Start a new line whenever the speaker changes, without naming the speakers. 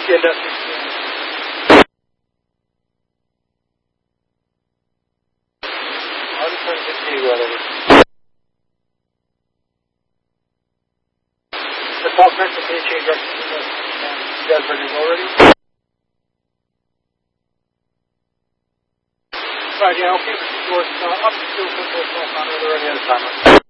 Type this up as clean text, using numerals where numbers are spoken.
Yeah, that's it. I'll just try to get you whatever. The Falk Metro can change our you guys ready to go already? Right, yeah, okay, Mr. George. Up to 2 people, on the other end of the timer.